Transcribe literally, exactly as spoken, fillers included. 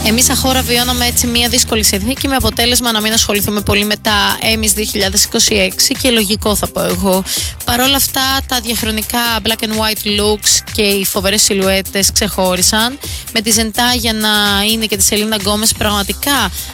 Εμείς σαν χώρα βιώναμε έτσι μια δύσκολη συνθήκη με αποτέλεσμα να μην ασχοληθούμε πολύ με τα Emmys δύο χιλιάδες είκοσι έξι και λογικό θα πω εγώ. Παρ' όλα αυτά τα διαχρονικά black and white looks και οι φοβερές σιλουέτες ξεχώρισαν. Με τη Ζεντάγια να είναι και τη Σελίνα Γκόμες πραγματικά